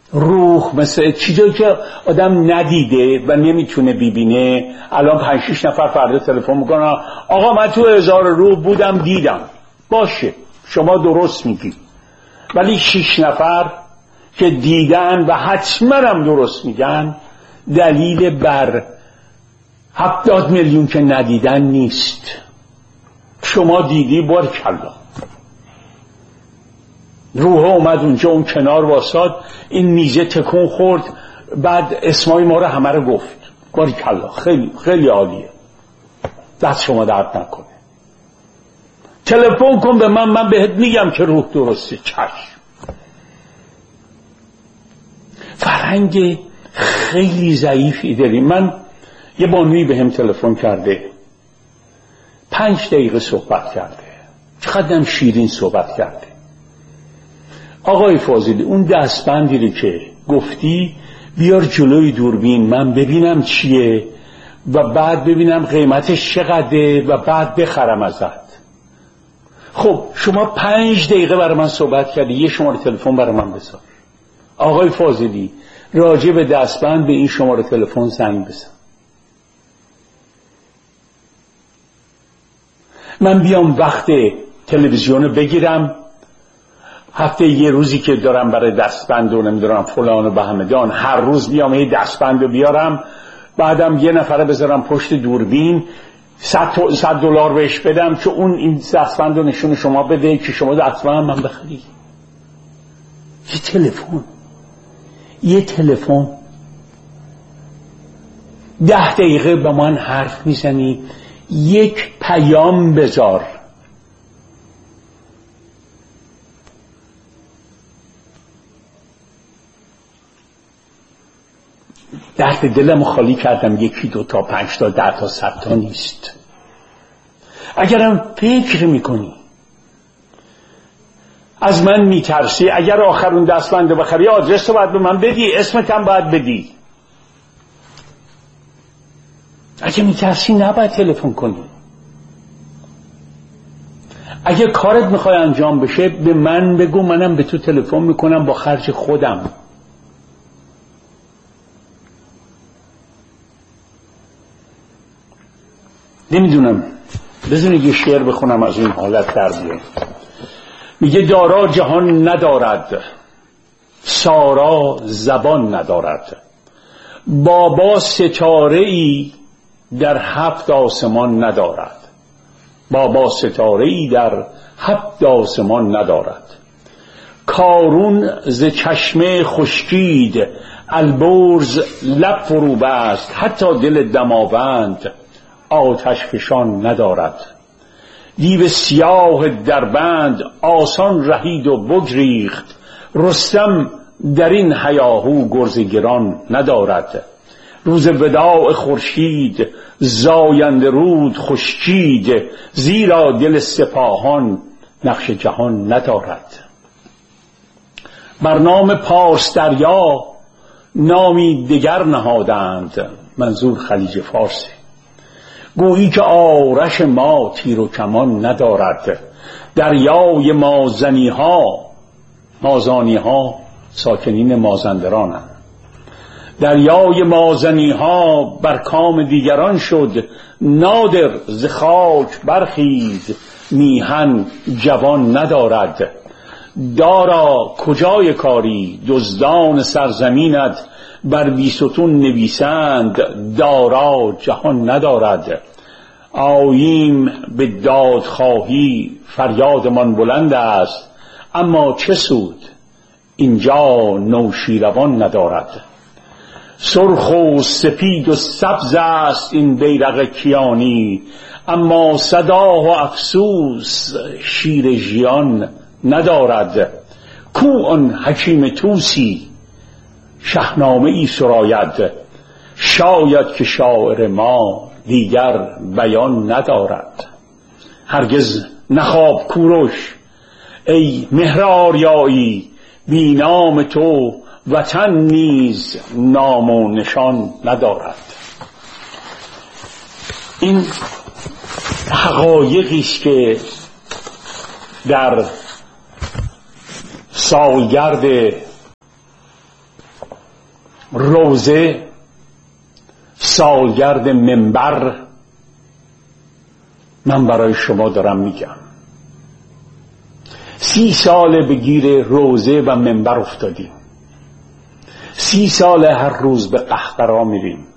روح، مثل چیزایی که آدم ندیده و نمیتونه ببینه. الان 5-6 نفر فردا تلفن میکنن آقا من تو 1000 روح بودم دیدم. باشه شما درست میگی، ولی 6 نفر که دیدن و حتما هم درست میگن دلیل بر 70 میلیون که ندیدن نیست. شما دیدی، بارکالله. روح اومد اونجا، اون کنار واساد، این میزه تکون خورد، بعد اسمای ما رو همه رو گفت. بارکالله، خیلی خیلی عالیه، دست شما درد نکنه. تلفن کن به من بهت میگم که روح درسته. چشم. فرهنگ خیلی ضعیفی داریم. من یه بانویی به هم تلفن کرده، 5 دقیقه صحبت کرده، چقدرم شیرین صحبت کرده. آقای فاضلی اون دستبندی رو که گفتی بیار جلوی دوربین من ببینم چیه و بعد ببینم قیمتش چقدره و بعد بخرم ازت. خب شما 5 دقیقه برای من صحبت کردی، یه شماره تلفن برای من بذار. آقای فاضلی راجع به دستبند به این شماره تلفن زنگ بزن. من بیام وقت تلویزیون بگیرم، هفته یه روزی که دارم برای دستبند و نمیدونم فلان و بهمدان، هر روز بیام یه دستبند رو بیارم، بعدم یه نفره بذارم پشت دوربین، $100 بهش بدم که اون این دستبند رو نشون شما بده که شما دستبند من بخری. یه تلفن 10 دقیقه با من حرف میزنی، یک پیام بذار. درد دلم خالی کردم، 1 2 تا 5 تا 10 تا 100 تا نیست. اگرم فکر میکنی از من میترسی، اگر آخرون دستبند بخری آدرس رو باید به من بدی، اسمت هم باید بدی. اگه میترسی نباید تلفن کنی. اگه کارت میخوای انجام بشه به من بگو، منم به تو تلفن میکنم با خرج خودم. نمیدونم، بذارید یه شعر بخونم از این حالت در بیاد. میگه دارا جهان ندارد، سارا زبان ندارد، بابا ستاره ای در 7 آسمان ندارد، بابا ستاره ای در 7 آسمان ندارد. کارون ز چشمه خشکید، البرز لب فرو بست، حتی دل دماوند آتش فشان ندارد. دیو سیاه دربند آسان رهید و بگریخت، رستم در این هیاهو گرز گران ندارد. روز وداع خورشید زاینده رود خشکید، زیرا دل سپاهان نقش جهان ندارد. بر نام پارس دریا نامی دگر نهادند، منظور خلیج فارسی. گویی که آرش ما تیر و کمان ندارد. دریای مازنی ها ساکنین مازندرانند. دریای مازنی ها بر کام دیگران شد، نادر ز خاک برخیز، میهن جوان ندارد. دارا کجای کاری دزدان سرزمینت، بر بیستون نویسند دارا جهان ندارد. آییم به دادخواهی فریادمان بلند است، اما چه سود اینجا نوشیروان ندارد. سرخ و سپید و سبز است این بیرق کیانی، اما صدا و افسوس شیر ژیان ندارد. کو آن حکیم طوسی شاهنامه ای سراید، شاید که شاعر ما دیگر بیان ندارد. هرگز نخواب کوروش ای مهر آریایی، بی نام تو وطن نیز نام و نشان ندارد. این حقایقی است که در سالگرد روزه، سالگرد منبر، من برای شما دارم میگم 30 سال به گیر روزه و منبر افتادیم. 30 سال هر روز به قهقرا میریم.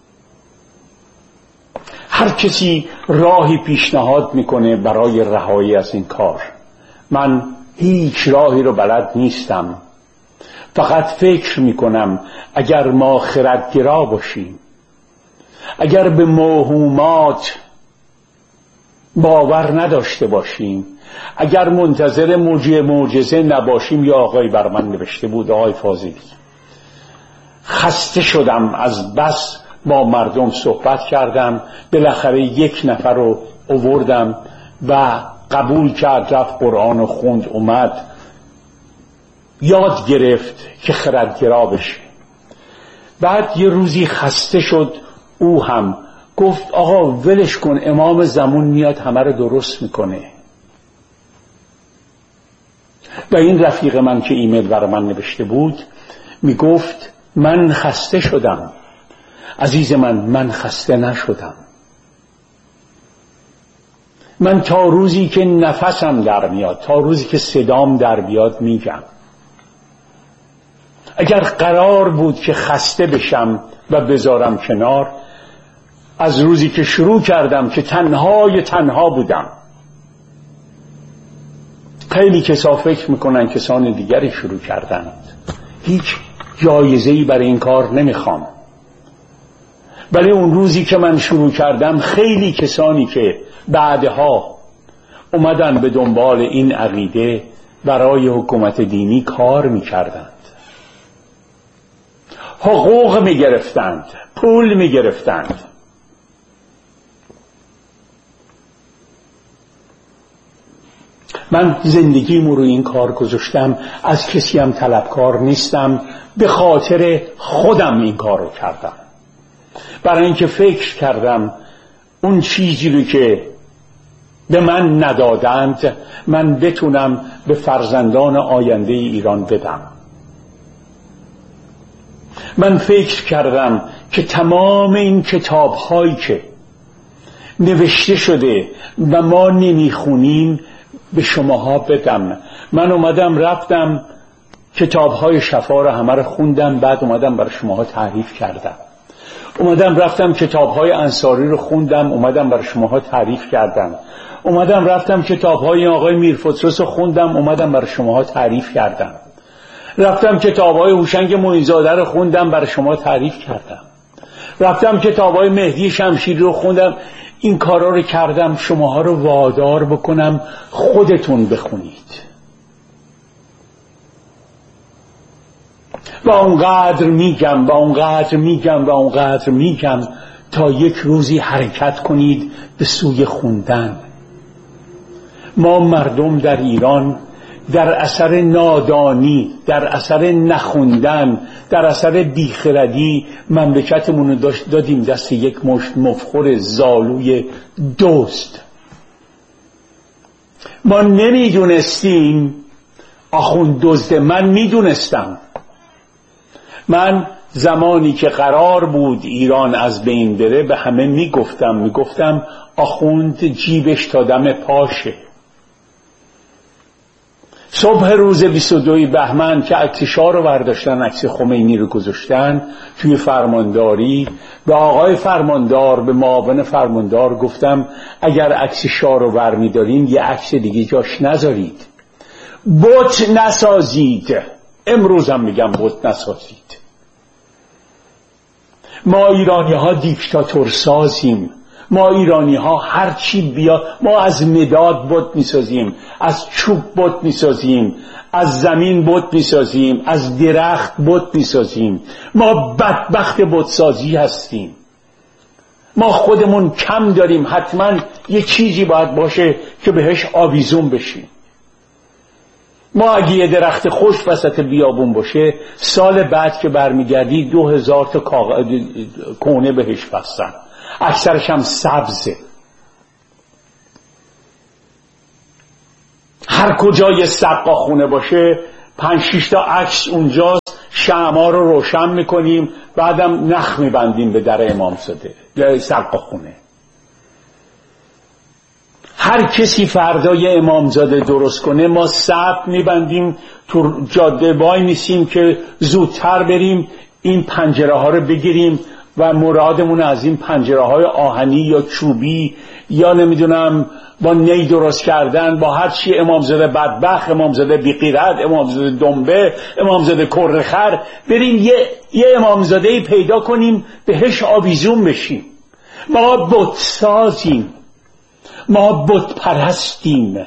هر کسی راهی پیشنهاد میکنه برای رهایی از این کار. من هیچ راهی رو بلد نیستم. فقط فکر میکنم اگر ما خردگرا باشیم، اگر به موهومات باور نداشته باشیم، اگر منتظر معجزه نباشیم. یا آقای بر من نوشته بود، آقای فاضلی، خسته شدم از بس با مردم صحبت کردم، بالاخره 1 نفر رو آوردم و قبول کرد، رفت قرآن و خوند، اومد یاد گرفت که خردگرا بشه. بعد یه روزی خسته شد، او هم گفت آقا ولش کن، امام زمان میاد همه رو درست میکنه. و این رفیق من که ایمیل برای من نوشته بود میگفت من خسته شدم. عزیز من خسته نشدم. من تا روزی که نفسم در میاد، تا روزی که صدام در بیاد میگم. اگر قرار بود که خسته بشم و بذارم کنار، از روزی که شروع کردم که تنها بودم. خیلی کسا فکر میکنن کسان دیگری شروع کردند. هیچ جایزه‌ای برای این کار نمیخوام. ولی اون روزی که من شروع کردم، خیلی کسانی که بعدها اومدن به دنبال این عقیده برای حکومت دینی کار میکردند، حقوق میگرفتند، پول میگرفتند. من زندگیمو رو این کار گذاشتم، از کسی هم طلبکار نیستم، به خاطر خودم این کار رو کردم. برای اینکه فکر کردم اون چیزی رو که به من ندادند من بتونم به فرزندان آینده ایران بدم. من فکر کردم که تمام این کتاب‌هایی که نوشته شده و ما نمیخونیم به شماها بدم. من اومدم رفتم کتاب‌های شفا رو همه رو خوندم، بعد اومدم برای شماها تعریف کردم. اومدم رفتم کتاب‌های انصاری رو خوندم، اومدم برای شماها تعریف کردم. اومدم رفتم کتاب‌های آقای میرفترس رو خوندم، اومدم برای شماها تعریف کردم. رفتم کتاب‌های هوشنگ معین‌زاده رو خوندم، برای شما تعریف کردم. رفتم کتاب‌های مهدی شمشیری رو خوندم. این کارا رو کردم شماها رو وادار بکنم خودتون بخونید. و اونقدر میگم تا یک روزی حرکت کنید به سوی خوندن. ما مردم در ایران در اثر نادانی، در اثر نخوندن، در اثر بیخردی مملکتمون رو دادیم دست یک مشت مفخور زالوی دزد. ما نمیدونستیم آخوند دزده. من میدونستم. من زمانی که قرار بود ایران از بین بره به همه میگفتم آخوند جیبش تا دم پاشه. صبح روز 22 بهمن که عکس شاه رو برداشتن، عکس خمینی رو گذاشتن توی فرمانداری، به آقای فرماندار، به معاون فرماندار گفتم اگر عکس شاه رو برمیدارین یه عکس دیگه جاش نذارید، بت نسازید. امروز هم میگم بت نسازید. ما ایرانی ها دیکتاتور سازیم. ما ایرانی ها هر چی بیا، ما از مداد بت میسازیم، از چوب بت میسازیم، از زمین بت میسازیم، از درخت بت میسازیم. ما بدبخت بت سازی هستیم. ما خودمون کم داریم، حتما یه چیزی باید باشه که بهش آویزون بشیم. ما اگه یه درخت خوش وسط بیابون باشه، سال بعد که برمیگردی 2000 تا کونه بهش بستن، اکثرش هم سبزه. هر کجا یه سقا خونه باشه 5-6 تا عکس اونجاست، شمعا رو روشن میکنیم، بعدم نخ میبندیم به در امامزاده یا سقا خونه. هر کسی فردای امامزاده درست کنه ما سقف میبندیم، تو جاده وای میسیم که زودتر بریم این پنجره ها رو بگیریم و مرادمون از این پنجره های آهنی یا چوبی یا نمیدونم با نی درست کردن، با هر چی امامزاده بدبخت، امامزاده بی‌غیرت، امامزاده دنبه، امامزاده کرخر، بریم یه امامزاده پیدا کنیم بهش آویزون بشیم. ما بت سازیم، ما بت پرستیم.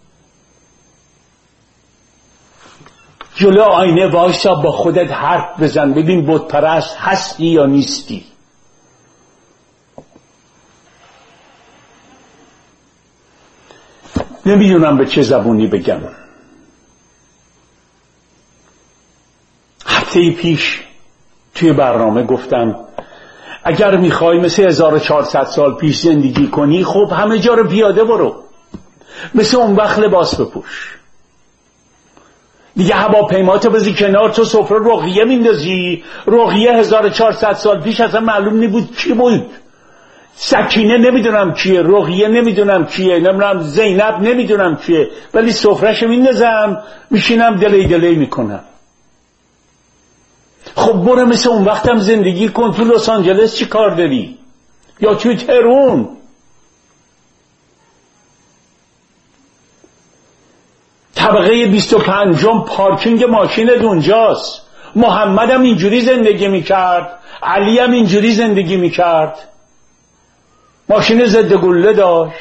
جلو آینه وایسا با خودت حرف بزن، ببین بت پرست هستی یا نیستی. نمیدونم به چه زبونی بگم. هفته پیش توی برنامه گفتم اگر میخوای مثل 1400 سال پیش زندگی کنی، خب همه جا رو پیاده برو، مثل اون وقت لباس بپوش دیگه، هواپیماتو بذاری کنار، تو سفره رقیه میندازی. رقیه 1400 سال پیش اصلا معلوم نبود کی بود. سکینه نمیدونم کیه، رقیه نمیدونم کیه، نمیدونم زینب نمیدونم کیه، ولی سفرهشو میندازم میشینم دلی میکنم. خب برو مثل اون وقتم زندگی کن. تو لس آنجلس چی کار داری؟ یا توی تهران؟ طبقه 25 پارکینگ ماشین اونجاست. محمد هم اینجوری زندگی میکرد، علی هم اینجوری زندگی میکرد، ماشین ضد گله داشت.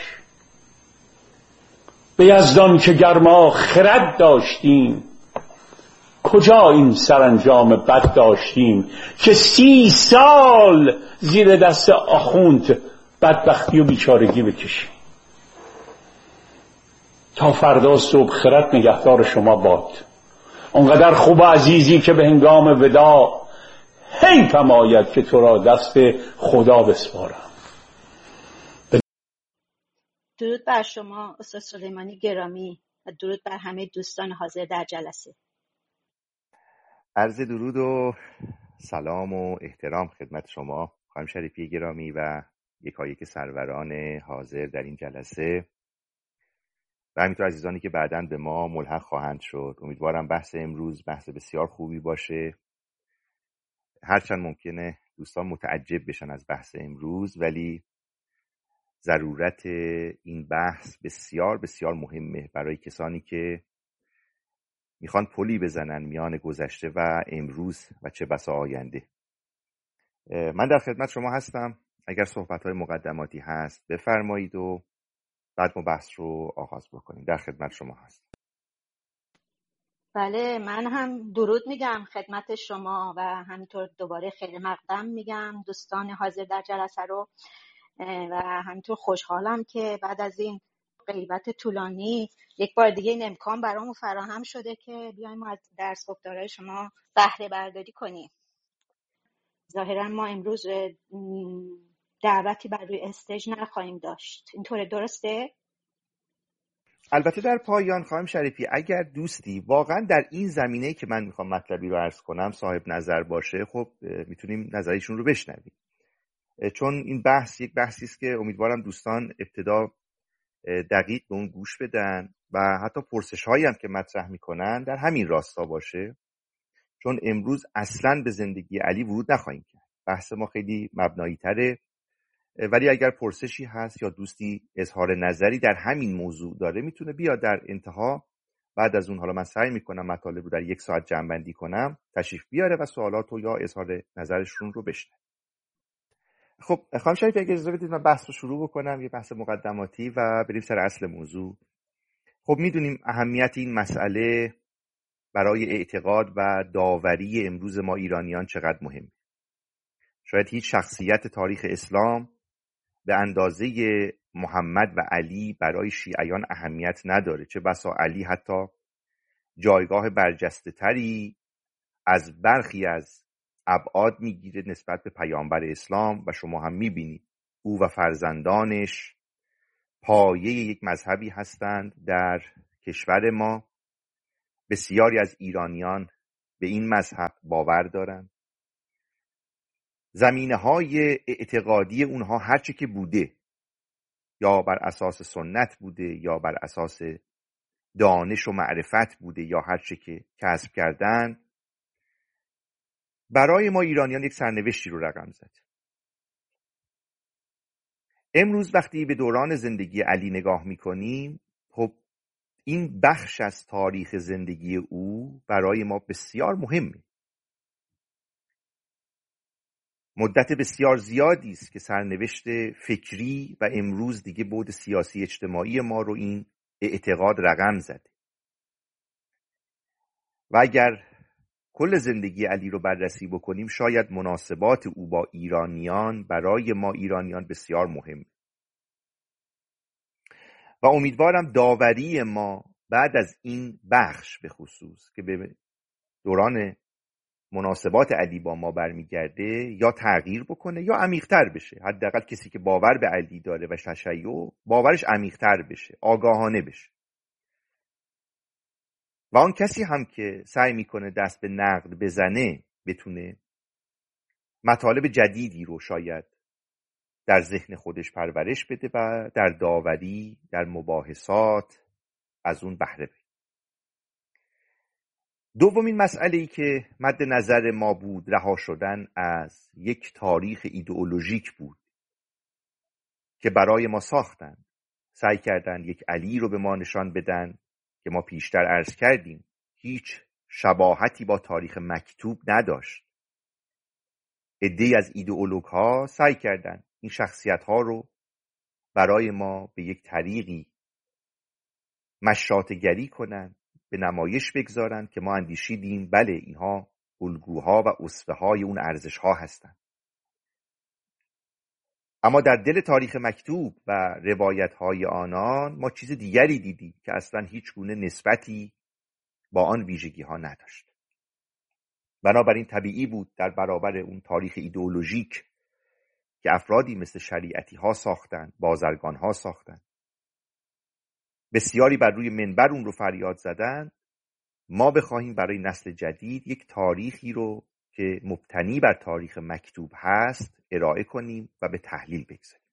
به یزدان که گرما خرد داشتیم، کجا این سرانجام بد داشتیم، که 30 سال زیر دست آخوند بدبختی و بیچارگی بکشیم. تا فردا صبح خرد نگهدار شما باد. اونقدر خوب و عزیزی که به هنگام وداع حیفم آید که تو را دست خدا بسپارم. درود بر شما استاد سلیمانی گرامی و درود بر همه دوستان حاضر در جلسه. عرض درود و سلام و احترام خدمت شما خانم شریفی گرامی و یکایک سروران حاضر در این جلسه و همینطور عزیزانی که بعداً به ما ملحق خواهند شد. امیدوارم بحث امروز بحث بسیار خوبی باشه. هرچند ممکنه دوستان متعجب بشن از بحث امروز، ولی ضرورت این بحث بسیار بسیار مهمه برای کسانی که میخوان پلی بزنن میان گذشته و امروز و چه بسا آینده. من در خدمت شما هستم. اگر صحبت‌های مقدماتی هست بفرمایید و بعد ما بحث رو آغاز بکنیم. در خدمت شما هست. بله، من هم درود میگم خدمت شما و همینطور دوباره خیلی مقدم میگم دوستان حاضر در جلسه رو و همینطور خوشحالم که بعد از این غیبت طولانی یک بار دیگه این امکان برامون فراهم شده که بیایم از درس گفتارهای شما بهره برداری کنیم. ظاهرا ما امروز دعوتی بر روی استیج نخواهیم داشت، اینطوره درسته؟ البته در پایان خانم شریفی اگر دوستی واقعا در این زمینه که من میخوام مطلبی رو عرض کنم صاحب نظر باشه، خب میتونیم نظریشون رو بشنویم، چون این بحث یک بحثی است که امیدوارم دوستان ابتدا دقیق به اون گوش بدن و حتی پرسش هایی هم که مطرح میکنن در همین راستا باشه، چون امروز اصلا به زندگی علی ورود نخواهیم کرد. بحث ما خیلی مبنایی تره، ولی اگر پرسشی هست یا دوستی اظهار نظری در همین موضوع داره میتونه بیاد در انتها. بعد از اون حالا من سعی میکنم مطالب رو در 1 ساعت جمع‌بندی کنم، تشریف بیاره و سوالات یا اظهار نظرشون رو بشنوه. خب خانم شریف اگه اجازه بدید من بحث رو شروع بکنم، یه بحث مقدماتی و بریم سر اصل موضوع. خب میدونیم اهمیت این مسئله برای اعتقاد و داوری امروز ما ایرانیان چقدر مهمه. شاید هیچ شخصیت تاریخ اسلام به اندازه محمد و علی برای شیعیان اهمیت نداره، چه بسا علی حتی جایگاه برجسته تری از برخی از ابعاد میگیره نسبت به پیامبر اسلام و شما هم میبینید او و فرزندانش پایه یک مذهبی هستند در کشور ما. بسیاری از ایرانیان به این مذهب باور دارن. زمینه‌های اعتقادی اونها هرچه که بوده، یا بر اساس سنت بوده یا بر اساس دانش و معرفت بوده یا هرچه که کسب کردن، برای ما ایرانیان یک سرنوشتی رو رقم زد. امروز وقتی به دوران زندگی علی نگاه میکنیم، خب این بخش از تاریخ زندگی او برای ما بسیار مهمه. مدت بسیار زیادی است که سرنوشت فکری و امروز دیگه بعد سیاسی اجتماعی ما رو این اعتقاد رقم زده. و اگر کل زندگی علی رو بررسی بکنیم، شاید مناسبات او با ایرانیان برای ما ایرانیان بسیار مهم. و امیدوارم داوری ما بعد از این بخش به خصوص که به دوران مناسبات علی با ما برمیگرده یا تغییر بکنه یا عمیق‌تر بشه. حداقل کسی که باور به علی داره و تشیع، باورش عمیق‌تر بشه، آگاهانه بشه. و اون کسی هم که سعی میکنه دست به نقد بزنه بتونه مطالب جدیدی رو شاید در ذهن خودش پرورش بده و در داوری، در مباحثات از اون بهره ببره. دومین مسئله‌ای که مد نظر ما بود، رها شدن از یک تاریخ ایدئولوژیک بود که برای ما ساختن. سعی کردن یک علی رو به ما نشان بدن که ما پیشتر عرض کردیم هیچ شباهتی با تاریخ مکتوب نداشت. عده‌ای از ایدئولوگ‌ها سعی کردن این شخصیت‌ها رو برای ما به یک طریقی مشاطه‌گری کنن، به نمایش بگذارن که ما اندیشیدیم بله اینها الگوها و اسوه‌های اون ارزش‌ها هستند. اما در دل تاریخ مکتوب و روایت‌های آنان ما چیز دیگری دیدیم که اصلاً هیچ گونه نسبتی با آن ویژگی‌ها نداشت. بنابراین طبیعی بود در برابر اون تاریخ ایدئولوژیک که افرادی مثل شریعتی‌ها ساختن، بازرگان‌ها ساختن، بسیاری بر روی منبر اون رو فریاد زدن، ما بخواهیم برای نسل جدید یک تاریخی رو که مبتنی بر تاریخ مکتوب هست ارائه کنیم و به تحلیل بگذاریم.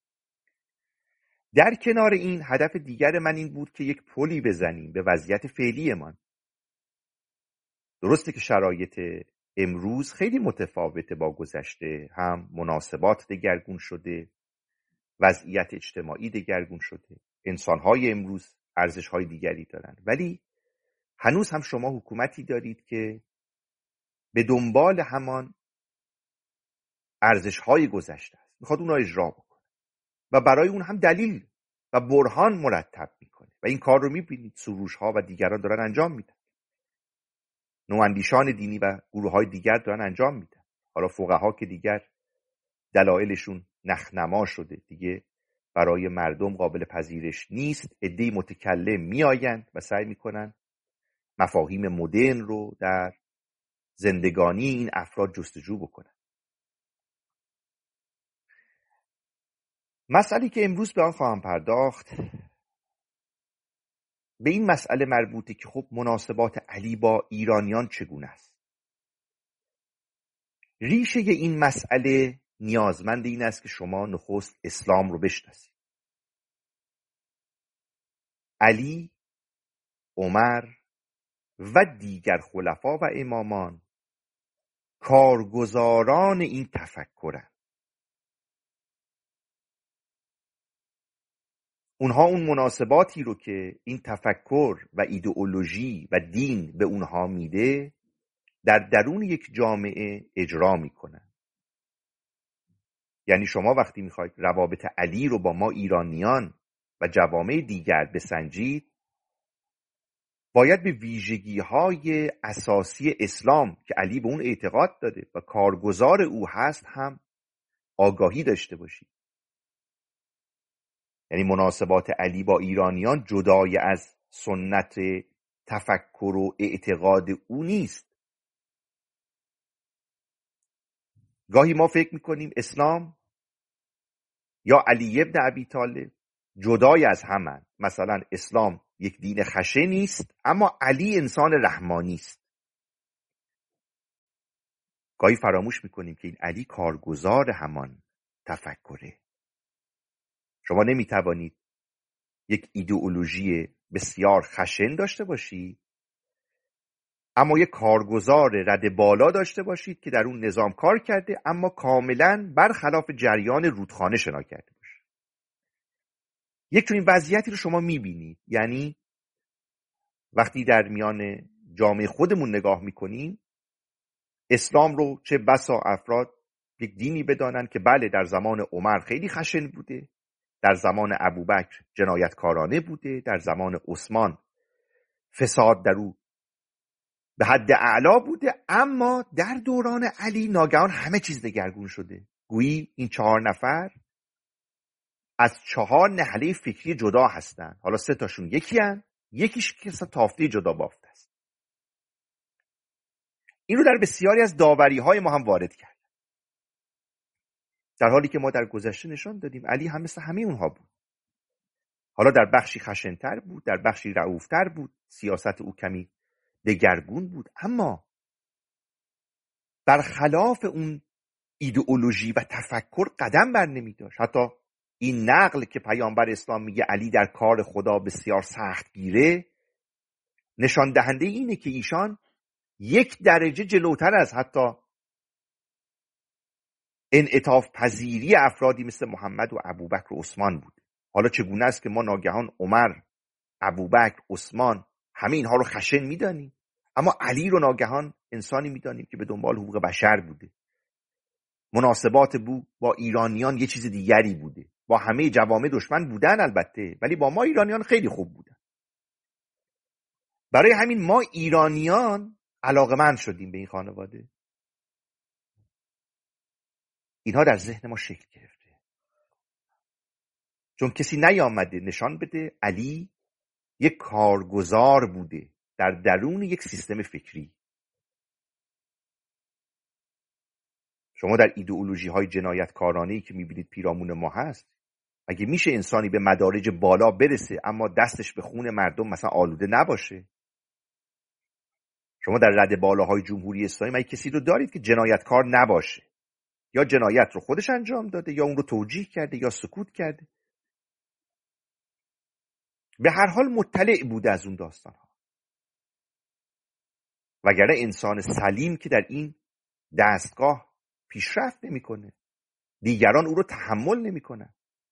در کنار این هدف دیگر من این بود که یک پلی بزنیم به وضعیت فعلیمان. درسته که شرایط امروز خیلی متفاوته با گذشته، هم مناسبات دگرگون شده، وضعیت اجتماعی دگرگون شده، انسان‌های امروز ارزش‌های دیگری دارن، ولی هنوز هم شما حکومتی دارید که به دنبال همان ارزش‌های گذشته است، میخواد اون را اجرا بکنه و برای اون هم دلیل و برهان مرتب میکنه و این کار رو میبینید سروش‌ها و دیگران دارن انجام میدن، نواندیشان دینی و گروه‌های دیگر دارن انجام میدن. حالا فقها که دیگر دلایلشون نخنما شده، دیگه برای مردم قابل پذیرش نیست، عده‌ای متکلم میآیند و سعی میکنن مفاهیم مدرن رو در زندگانی این افراد جستجو بکنن. مسئله که امروز به آن خواهم پرداخت به این مسئله مربوطه که خب مناسبات علی با ایرانیان چگونه است. ریشه این مسئله نیازمند این است که شما نخست اسلام رو بشناسید. علی، عمر و دیگر خلفا و امامان کارگزاران این تفکرند. اونها اون مناسباتی رو که این تفکر و ایدئولوژی و دین به اونها میده در درون یک جامعه اجرا میکنن. یعنی شما وقتی میخواید روابط علی رو با ما ایرانیان و جوامع دیگر بسنجید، باید به ویژگی‌های اساسی اسلام که علی به اون اعتقاد داده و کارگزار او هست هم آگاهی داشته باشید. یعنی مناسبات علی با ایرانیان جدای از سنت تفکر و اعتقاد او نیست. گاهی ما فکر میکنیم اسلام یا علی ابن ابی طالب جدای از همن. مثلا اسلام یک دین خشن نیست اما علی انسان رحمانی است. گاهی فراموش میکنیم که این علی کارگزار همان تفکره. شما نمیتوانید یک ایدئولوژی بسیار خشن داشته باشید اما یک کارگزار رد بالا داشته باشید که در اون نظام کار کرده اما کاملا برخلاف جریان رودخانه شنا کرده باشه. یک چنین وضعیتی رو شما میبینید. یعنی وقتی در میان جامعه خودمون نگاه میکنیم، اسلام رو چه بسا افراد یک دینی بدانن که بله در زمان عمر خیلی خشن بوده، در زمان ابوبکر جنایتکارانه بوده، در زمان عثمان فساد در او به حد اعلا بوده، اما در دوران علی ناگهان همه چیز دگرگون شده. گویی این 4 نفر از 4 نهله فکری جدا هستند. حالا 3 تاشون یکی هن، یکیش که تافته جدا بافته است. این رو در بسیاری از داوری‌های ما هم وارد کرد، در حالی که ما در گذشته نشان دادیم علی هم مثل همه اونها بود. حالا در بخشی خشن‌تر بود، در بخشی رئوفتر بود، سیاست او کمی دگرگون بود، اما برخلاف اون ایدئولوژی و تفکر قدم بر نمی داشت. حتی این نقل که پیامبر اسلام میگه علی در کار خدا بسیار سخت گیره، نشان دهنده اینه که ایشان 1 درجه جلوتر از حتی انعطاف پذیری افرادی مثل محمد و ابوبکر و عثمان بود. حالا چگونه است که ما ناگهان عمر، ابوبکر، عثمان همه اینها رو خشن میدانیم، اما علی رو ناگهان انسانی میدانیم که به دنبال حقوق بشر بوده. مناسبات با ایرانیان یه چیز دیگری بوده. با همه جوامع دشمن بودن البته، ولی با ما ایرانیان خیلی خوب بودن. برای همین ما ایرانیان علاقمند شدیم به این خانواده. اینها در ذهن ما شکل گرفته، چون کسی نیامده نشان بده علی یک کارگزار بوده در درون یک سیستم فکری. شما در ایدئولوژی های جنایتکارانه‌ای که میبینید پیرامون ما هست، اگه میشه انسانی به مدارج بالا برسه اما دستش به خون مردم مثلا آلوده نباشه؟ شما در رده بالاهای جمهوری اسلامی مگه کسی رو دارید که جنایتکار نباشه؟ یا جنایت رو خودش انجام داده، یا اون رو توجیه کرده، یا سکوت کرده. به هر حال مطلع بوده از اون داستان ها، وگرنه انسان سلیم که در این دستگاه پیشرفت نمیکنه، دیگران او رو تحمل نمیکنن.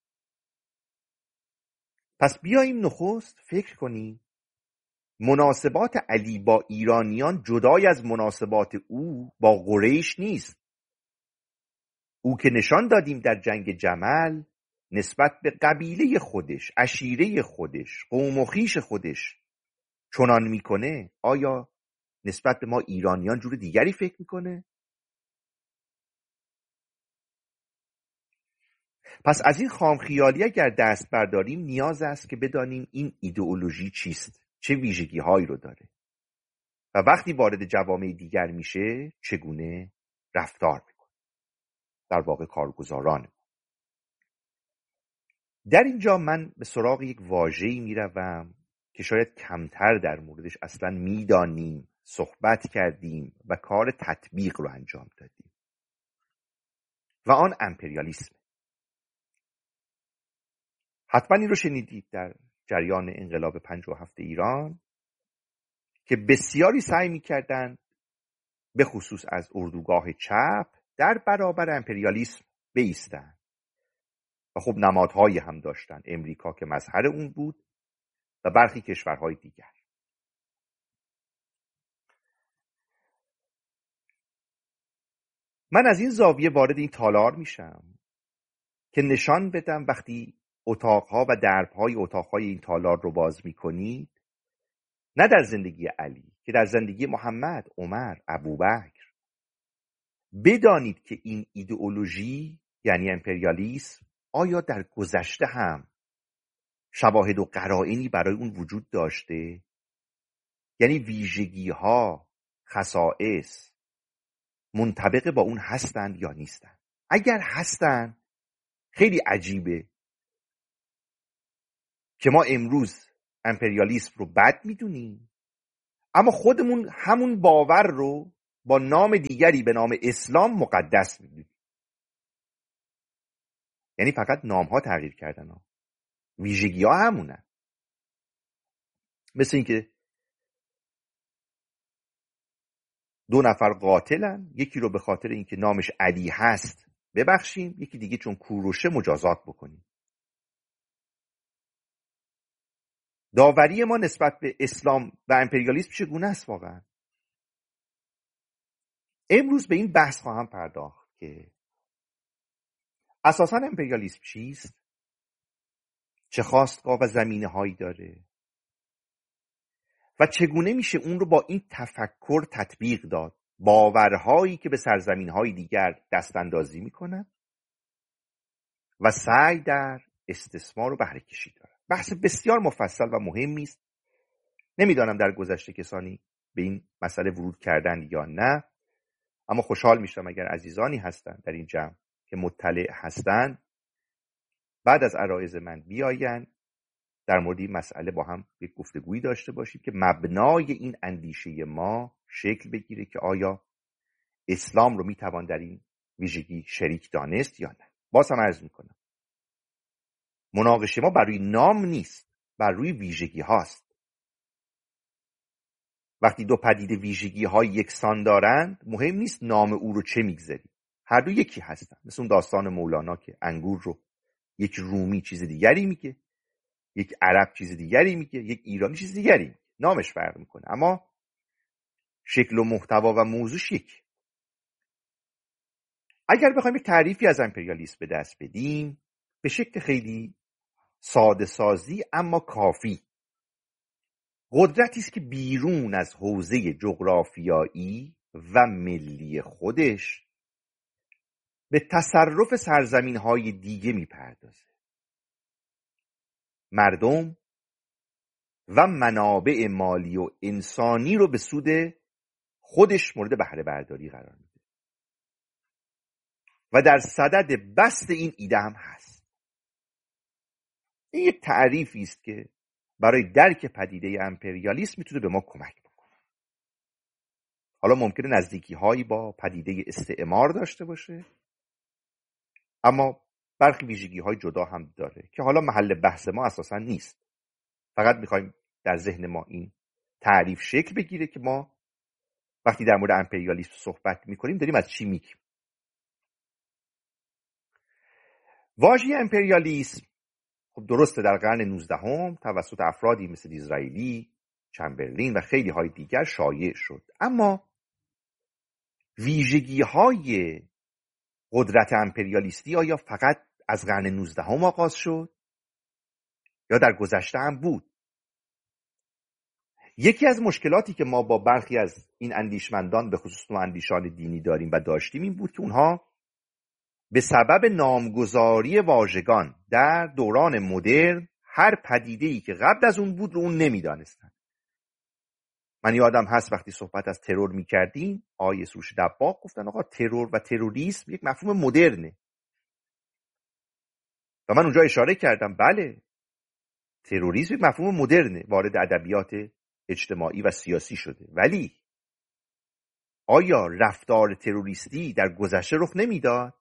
پس بیاییم نخست فکر کنیم مناسبات علی با ایرانیان جدای از مناسبات او با قریش نیست. او که نشان دادیم در جنگ جمل نسبت به قبیله خودش، عشیره خودش، قوم و خویش خودش چنان میکنه، آیا نسبت به ما ایرانیان جور دیگری فکر میکنه؟ پس از این خامخیالی اگر دست برداریم نیاز است که بدانیم این ایدئولوژی چیست، چه ویژگی هایی رو داره و وقتی وارد جوامع دیگر میشه چگونه رفتار میکنه، در واقع کارگزارانه. در اینجا من به سراغ یک واژه‌ای میروم که شاید کمتر در موردش اصلا میدانیم، صحبت کردیم و کار تطبیق رو انجام دادیم و آن امپریالیسم. حتما این رو شنیدید در جریان انقلاب 57 ایران که بسیاری سعی می‌کردند به خصوص از اردوگاه چپ در برابر امپریالیسم بایستند و خب نمادهایی هم داشتن، امریکا که مظهر اون بود و برخی کشورهای دیگر. من از این زاویه وارد این تالار میشم که نشان بدم وقتی اتاقها و دربهای اتاقهای این تالار رو باز میکنید، نه در زندگی علی که در زندگی محمد، عمر، ابوبکر، بدانید که این ایدئولوژی یعنی امپریالیسم آیا در گذشته هم شواهد و قرائنی برای اون وجود داشته؟ یعنی ویژگی ها، خصائص منطبق با اون هستند یا نیستند؟ اگر هستند خیلی عجیبه که ما امروز امپریالیسم رو بد میدونیم اما خودمون همون باور رو با نام دیگری به نام اسلام مقدس میدونیم. یعنی فقط نام ها تغییر کردن ها. ویژگی ها همونن. مثل اینکه دو نفر قاتلن، یکی رو به خاطر اینکه نامش علی هست ببخشیم، یکی دیگه چون کوروشه مجازات بکنیم. داوری ما نسبت به اسلام و امپریالیسم چگونه است واقعا؟ امروز به این بحث خواهم پرداخت که اساساً امپریالیسم چیست؟ چه خواستگاه و زمینه هایی داره؟ و چگونه میشه اون رو با این تفکر تطبیق داد؟ باورهایی که به سرزمین‌های دیگر دستاندازی میکنن و سعی در استثمار و بهره کشی دارن. بحث بسیار مفصل و مهمی است. نمیدانم در گذشته کسانی به این مسئله ورود کردن یا نه، اما خوشحال میشم اگر عزیزانی هستند در این جمع که مطلع هستند بعد از عرایض من بیاین در مورد این مسئله با هم یک گفتگویی داشته باشیم که مبنای این اندیشه ما شکل بگیره که آیا اسلام رو میتوان در این ویژگی شریک دانست یا نه. باز هم عرض میکنم مناقشه ما بر روی نام نیست، بر روی ویژگی هاست. وقتی دو پدیده ویژگی های یکسان دارند مهم نیست نام او رو چه میگذاری، هر دو یکی هستن. مثل اون داستان مولانا که انگور رو یک رومی چیز دیگری میگه، یک عرب چیز دیگری میگه، یک ایرانی چیز دیگری میگه. نامش فرق میکنه اما شکل و محتوا و موضوعش یک. اگر بخوایم یک تعریفی از امپریالیسم به دست بدیم به شکل خیلی ساده سازی اما کافی، قدرتی است که بیرون از حوزه جغرافیایی و ملی خودش به تصرف سرزمین‌های دیگه میپردازه، مردم و منابع مالی و انسانی رو به سود خودش مورد بهره برداری قرار میده و در صدد بسط این ایده هم هست. این یک تعریفی است که برای درک پدیده امپریالیسم میتونه به ما کمک بکنه. حالا ممکنه نزدیکی هایی با پدیده استعمار داشته باشه اما برخی ویژگی های جدا هم داره که حالا محل بحث ما اساسا نیست. فقط میخوایم در ذهن ما این تعریف شکل بگیره که ما وقتی در مورد امپریالیسم صحبت میکنیم داریم از چی میگیم. واژه امپریالیسم خب درسته در قرن 19 توسط افرادی مثل دیزرائیلی، چمبرلین و خیلی های دیگر شایع شد، اما ویژگی های قدرت امپریالیستی آیا فقط از قرن 19 آغاز شد یا در گذشته هم بود؟ یکی از مشکلاتی که ما با برخی از این اندیشمندان به خصوص نواندیشان دینی داریم و داشتیم این بود که اونها به سبب نامگذاری واژگان در دوران مدرن هر پدیده‌ای که قبل از اون بود رو اون نمیدانستن. من یادم هست وقتی صحبت از ترور میکردیم آقای سروش دباغ گفتن آقا ترور و تروریسم یک مفهوم مدرنه و من اونجا اشاره کردم بله تروریسم یک مفهوم مدرنه، وارد ادبیات اجتماعی و سیاسی شده، ولی آیا رفتار تروریستی در گذشته رخ نمیداد؟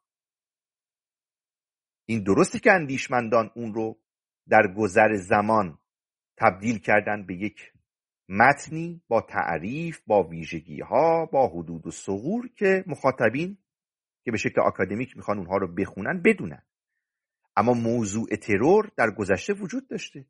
این درسته که اندیشمندان اون رو در گذر زمان تبدیل کردن به یک متنی با تعریف، با ویژگی ها، با حدود و ثغور که مخاطبین که به شکل آکادمیک میخوان اونها رو بخونن بدونن. اما موضوع ترور در گذشته وجود داشته.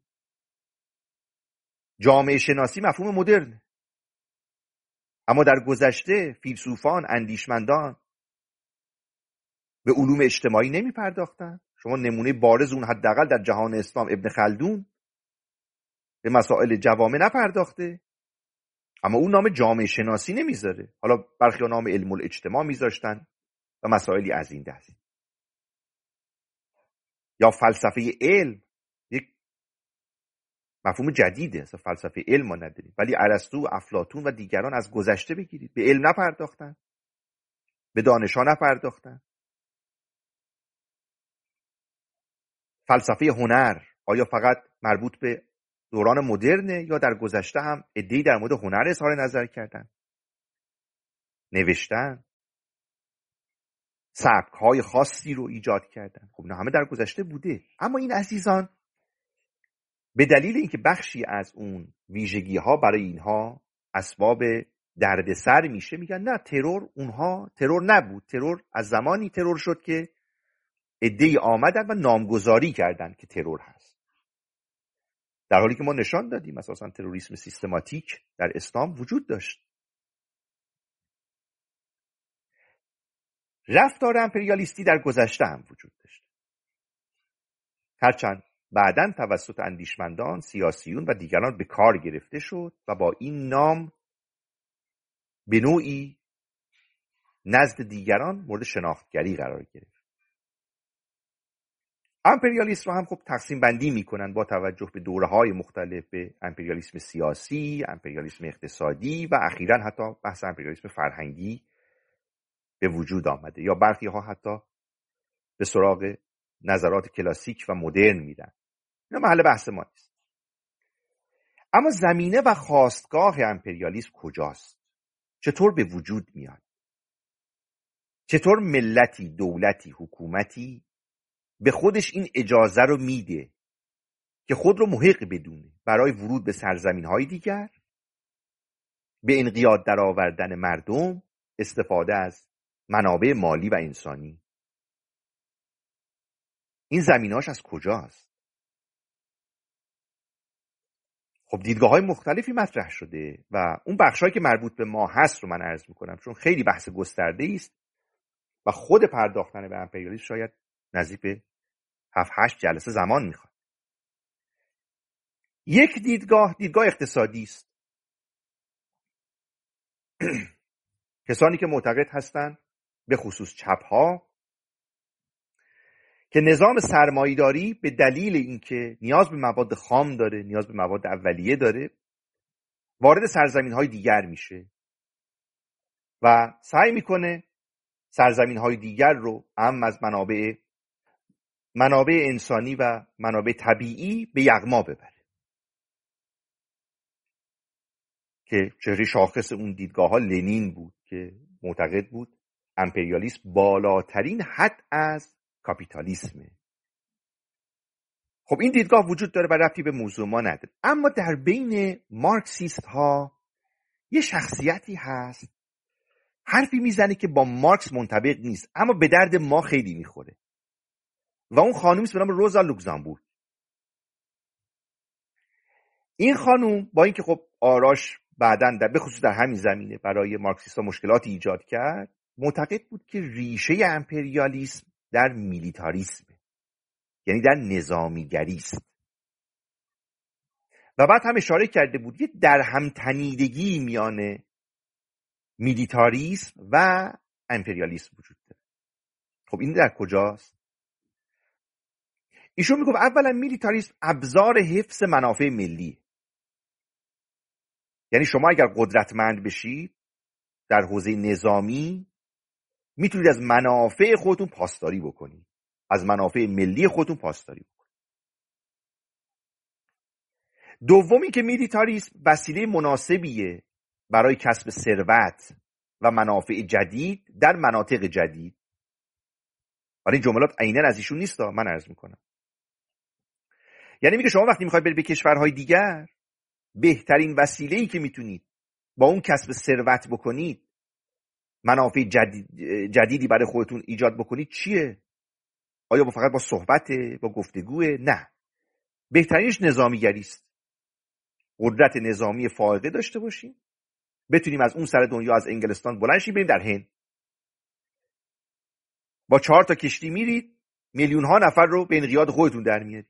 جامعه شناسی مفهوم مدرن، اما در گذشته فیلسوفان، اندیشمندان به علوم اجتماعی نمی پرداختن. شما نمونه بارز اون حداقل در جهان اسلام ابن خلدون به مسائل جوامع نپرداخته، اما اون نام جامعه شناسی نمیذاره. حالا برخی نام علم الاجتماع میذاشتن و مسائلی از این دست. یا فلسفه علم یک مفهوم جدیده، اصلا فلسفه علم ما نداریم، ولی ارسطو، افلاطون و دیگران از گذشته بگیرید به علم نپرداختن، به دانش‌ها نپرداختن. فلسفه هنر آیا فقط مربوط به دوران مدرنه یا در گذشته هم عده‌ای در مورد هنر اظهار نظر کردن؟ نوشتن، سبک‌های خاصی رو ایجاد کردن. خب نه همه در گذشته بوده، اما این عزیزان به دلیل اینکه بخشی از اون ویژگی‌ها برای اینها اسباب دردسر میشه، میگن نه ترور اونها ترور نبود. ترور از زمانی ترور شد که عده‌ای آمدن و نامگذاری کردن که ترور هست، در حالی که ما نشان دادیم اساساً تروریسم سیستماتیک در اسلام وجود داشت. رفتار امپریالیستی در گذشته هم وجود داشت، هرچند بعداً توسط اندیشمندان، سیاسیون و دیگران به کار گرفته شد و با این نام به نوعی نزد دیگران مورد شناختگری قرار گرفت. امپریالیسم رو هم خب تقسیم بندی میکنن با توجه به دوره‌های مختلف، به امپریالیسم سیاسی، امپریالیسم اقتصادی و اخیراً حتی بحث امپریالیسم فرهنگی به وجود آمده، یا برخی ها حتی به سراغ نظرات کلاسیک و مدرن میرن. اینا محل بحث ما نیست. اما زمینه و خاستگاه امپریالیسم کجاست؟ چطور به وجود میاد؟ چطور ملتی، دولتی، حکومتی به خودش این اجازه رو میده که خود رو محق بدونه برای ورود به سرزمین‌های دیگر، به انقیاد درآوردن مردم، استفاده از منابع مالی و انسانی؟ این زمینه‌اش از کجاست؟ خب دیدگاه‌های مختلفی مطرح شده و اون بخشایی که مربوط به ما هست رو من عرض می‌کنم، چون خیلی بحث گسترده‌ای است و خود پرداختن به امپریالیسم شاید نزدیک به 7-8 جلسه زمان می‌خواد. یک دیدگاه اقتصادی است. کسانی که معتقد هستند، به خصوص چپ‌ها، که نظام سرمایه‌داری به دلیل اینکه نیاز به مواد خام داره، نیاز به مواد اولیه داره، وارد سرزمین‌های دیگر میشه و سعی میکنه سرزمین‌های دیگر رو هم از منابع انسانی و منابع طبیعی به یغما ببره، که چهره شاخص اون دیدگاه‌ها لنین بود که معتقد بود امپریالیسم بالاترین حد از کاپیتالیسمه. خب این دیدگاه وجود داره و ربطی به موضوع ما نداره. اما در بین مارکسیست ها یه شخصیتی هست حرفی میزنه که با مارکس منطبق نیست اما به درد ما خیلی میخوره و اون خانومی است به نام روزا لوکزامبورگ. این خانوم با اینکه خب آراش بعداً به خصوص در همین زمینه برای مارکسیستا مشکلاتی ایجاد کرد، معتقد بود که ریشه امپریالیسم در میلیتاریسم، یعنی در نظامیگری است. و بعد هم اشاره کرده بود یه درهمتنیدگی میان میلیتاریسم و امپریالیسم وجود داره. خب این در کجاست؟ ایشون میگه اولا میلیتاریسم ابزار حفظ منافع ملی، یعنی شما اگر قدرتمند بشید در حوزه نظامی میتونید از منافع خودتون پاسداری بکنید، از منافع ملی خودتون پاسداری بکنید. دومی که میلیتاریسم وسیله مناسبیه برای کسب ثروت و منافع جدید در مناطق جدید. ولی این جملات عیناً از ایشون نیست، من عرض میکنم. یعنی میگه شما وقتی میخواید برید به کشورهای دیگر، بهترین وسیله‌ای که میتونید با اون کسب ثروت بکنید، منافع جدیدی برای خودتون ایجاد بکنید چیه؟ آیا فقط با صحبت، با گفتگوه؟ نه، بهترینش نظامیگری است. قدرت نظامی فائقه داشته باشیم، بتونیم از اون سر دنیا، از انگلستان بلند شیم بریم در هند، با 4 تا کشتی میرید، میلیون ها نفر رو به انقیاد خودتون در میارید.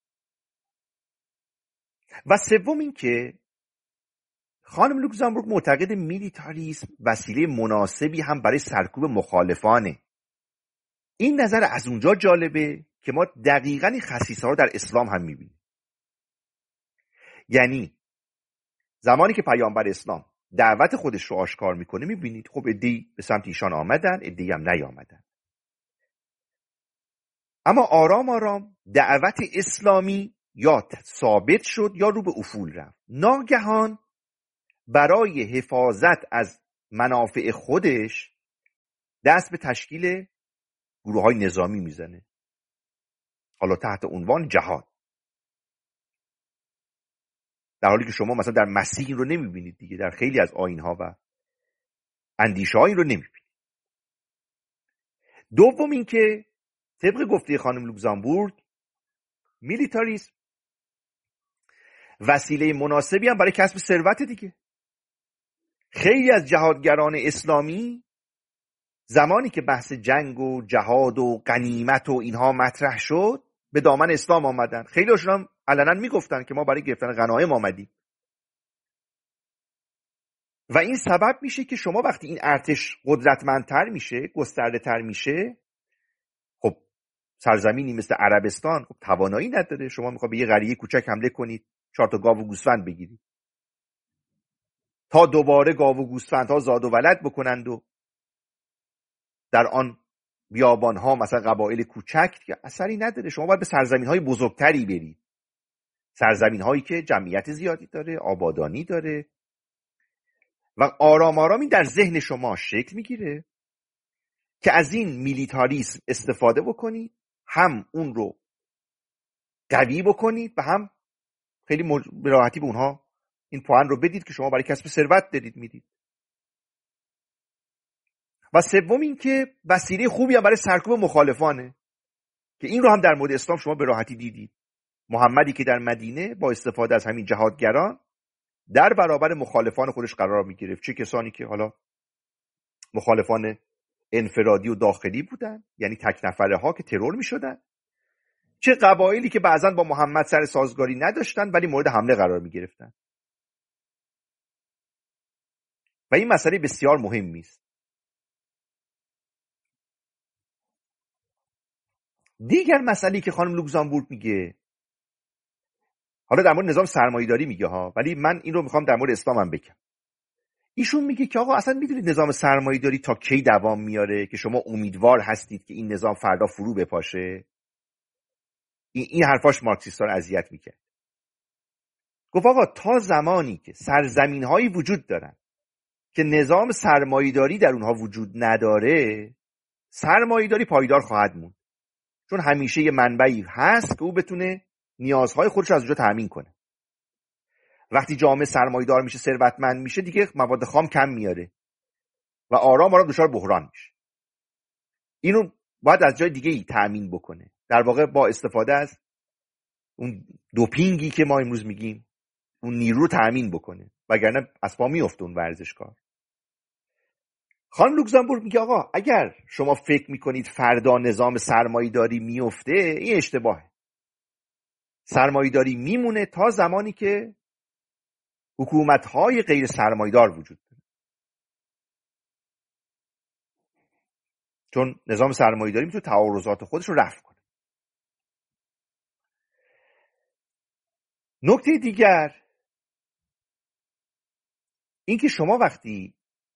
و سوم این که خانم لوکزامبورگ معتقد میلیتاریسم وسیله مناسبی هم برای سرکوب مخالفانه. این نظر از اونجا جالبه که ما دقیقاً این خصیصه‌ها رو در اسلام هم میبینیم. یعنی زمانی که پیامبر اسلام دعوت خودش رو آشکار میکنه، میبینید خب عده‌ای به سمت ایشان آمدن، عده‌ای هم نیامدن. اما آرام آرام دعوت اسلامی یا ثابت شد یا رو به افول رفت. ناگهان برای حفاظت از منافع خودش دست به تشکیل گروه‌های نظامی میزنه، حالا تحت عنوان جهاد، در حالی که شما مثلا در مسیح این رو نمیبینید دیگه، در خیلی از آیین‌ها و اندیشه‌ها این رو نمیبینید. دوم این که طبق گفته خانم لوکزامبورگ میلیتاریسم وسیله مناسبی هم برای کسب ثروت دیگه. خیلی از جهادگران اسلامی زمانی که بحث جنگ و جهاد و غنیمت و اینها مطرح شد به دامن اسلام آمدن. خیلی هاشون هم علنا میگفتن که ما برای گرفتن غنایم آمدیم و این سبب میشه که شما وقتی این ارتش قدرتمندتر میشه، گسترده تر میشه، خب سرزمینی مثل عربستان خب توانایی نداره، شما میخواد به یه قریه کوچک حمله کنید 4 تا گاو و گوسفند بگیرید تا دوباره گاو و گوسفندها زاد و ولد بکنند و در آن بیابانها مثلا قبایل کوچک که اثری نداره. شما باید به سرزمین‌های بزرگتری برید، سرزمین‌هایی که جمعیت زیادی داره، آبادانی داره و آرام آرام این در ذهن شما شکل میگیره که از این میلیتاریسم استفاده بکنید، هم اون رو قوی بکنید و هم خیلی به راحتی به اونها این پوان رو بدید که شما برای کسب ثروت دارید میدید. و سوم این که وسیله خوبی هم برای سرکوب مخالفانه که این رو هم در مورد اسلام شما به راحتی دیدید. محمدی که در مدینه با استفاده از همین جهادگران در برابر مخالفان خودش قرار می گرفت، چه کسانی که حالا مخالفان انفرادی و داخلی بودن، یعنی تک نفره ها که ترور می شدن، چه قبایلی که بعضا با محمد سر سازگاری نداشتن ولی مورد حمله قرار می گرفتن. و این مسئله بسیار مهمی است. دیگر مسئله که خانم لوکزامبورگ میگه، حالا در مورد نظام سرمایه‌داری میگه ها، ولی من این رو میخوام در مورد اسلام هم بگم. ایشون میگه که آقا اصلا میدونید نظام سرمایه‌داری تا کی دوام میاره که شما امیدوار هستید که این نظام فردا فرو بپاشه؟ این حرفاش مارکسیستا رو اذیت میکرد. گفت آقا تا زمانی که سرزمین‌هایی وجود دارن که نظام سرمایه‌داری در اونها وجود نداره، سرمایه‌داری پایدار خواهد موند، چون همیشه یه منبعی هست که او بتونه نیازهای خودش رو از اونجا تامین کنه. وقتی جامعه سرمایه‌دار میشه، ثروتمند میشه، دیگه مواد خام کم میاره و آرام آرام دچار بحران میشه. اینو باید از جای دیگه ای تامین بکنه، در واقع با استفاده از اون دوپینگی که ما امروز میگیم، اون نیرو رو تامین بکنه، وگرنه از پا میفته اون ورزشکار. خانم لوکزامبورگ میگه آقا اگر شما فکر میکنید فردا نظام سرمایه‌داری میفته، این اشتباهه. سرمایه‌داری میمونه تا زمانی که حکومت‌های غیر سرمایه‌دار وجود داره، چون نظام سرمایه‌داری میتونه تعارضات خودش رو رفع کنه. نکته دیگر این که شما وقتی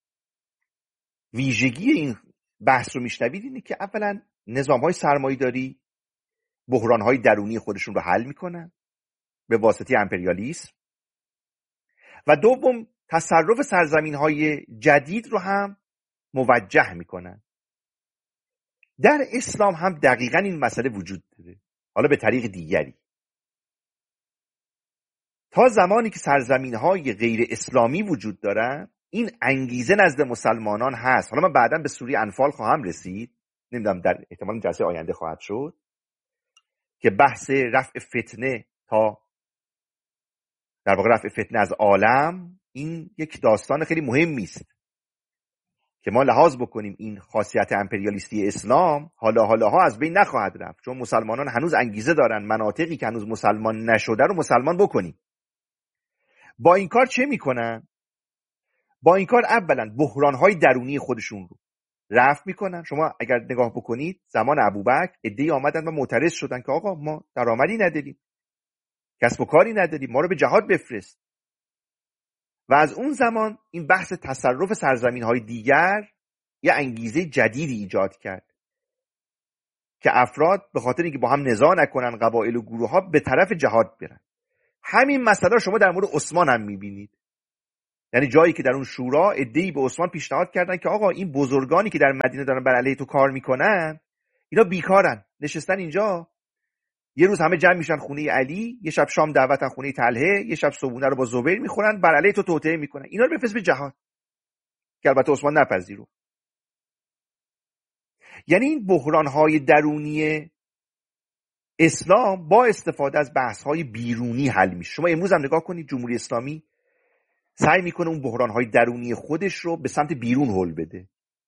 ویژگی این بحث رو میشنوید اینه که اولا نظام‌های سرمایه‌داری بحران‌های درونی خودشون رو حل میکنن به واسطه امپریالیسم، و دوم تصرف سرزمین‌های جدید رو هم موجه میکنن. در اسلام هم دقیقاً این مسئله وجود داره، حالا به طریق دیگری. تا زمانی که سرزمین‌های غیر اسلامی وجود دارن، این انگیزه نزد مسلمانان هست. حالا من بعداً به سوره انفال خواهم رسید، نمیدونم در احتمال جلسه آینده خواهد شد، که بحث رفع فتنه تا در واقع رفع فتنه از عالم، این یک داستان خیلی مهمی است که ما لحاظ بکنیم این خاصیت امپریالیستی اسلام حالا از بین نخواهد رفت، چون مسلمانان هنوز انگیزه دارن مناطقی که هنوز مسلمان نشده رو مسلمان بکنیم. با این کار چه میکنن؟ با این کار اولا بحران‌های درونی خودشون رو رفع میکنن. شما اگر نگاه بکنید زمان ابوبکر عده‌ای آمدن و معترض شدن که آقا ما درآمدی نداریم، کسب و کاری نداریم، ما رو به جهاد بفرست. و از اون زمان این بحث تصرف سرزمین‌های دیگر یه انگیزه جدیدی ایجاد کرد که افراد به خاطر اینکه با هم نزاع نکنن، قبایل و گروه‌ها به طرف جهاد برن. همین مسئله شما در مورد عثمان هم می‌بینید. یعنی جایی که در اون شورا عده‌ای به عثمان پیشنهاد کردن که آقا این بزرگانی که در مدینه دارن بر علیه تو کار میکنن اینا بیکارن، نشستن اینجا، یه روز همه جمع میشن خونه علی، یه شب شام دعوتن خونه طلحه، یه شب صبحونه رو با زبیر میخورن، بر علیه تو توطئه میکنن، اینا رو بفرست به جهاد. که البته عثمان نپذیرفت. یعنی این بحران‌های درونی اسلام با استفاده از بحث‌های بیرونی حل میشه. شما امروز هم نگاه کنید جمهوری اسلامی سعی میکنه اون بحران‌های درونی خودش رو به سمت بیرون هل بده،